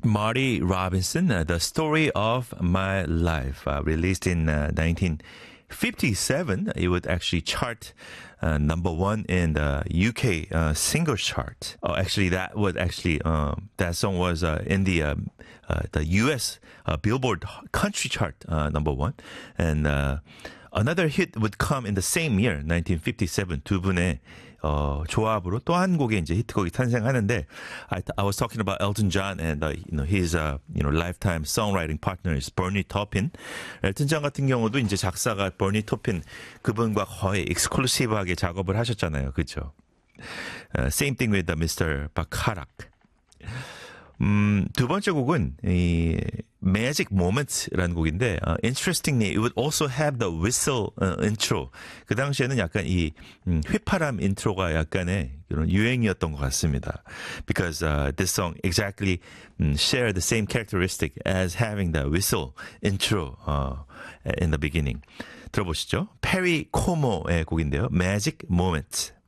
Marty Robinson, The Story of My Life, released in 1957. It would actually chart number one in the UK single chart. Oh, actually, that song was in the US Billboard country chart number one. And another hit would come in the same year, 1957. 두 분의 조합으로 또 한 곡의 이제 히트곡이 탄생하는데, I was talking about Elton John and his lifetime songwriting partner is Bernie Taupin. 엘튼 존 같은 경우도 이제 작사가 버니 토핀 그분과 거의 익스클루시브하게 작업을 하셨잖아요, 그렇죠? Same thing with Mr. Bacharach. 두 번째 곡은 이 Magic Moments라는 곡인데, interestingly, it would also have the whistle intro. 그 당시에는 약간 이 휘파람 인트로가 약간의 그런 유행이었던 것 같습니다. Because this song exactly share the same characteristic as having the whistle intro in the beginning. 들어보시죠. 페리 코모의 곡인데요. Magic Moments.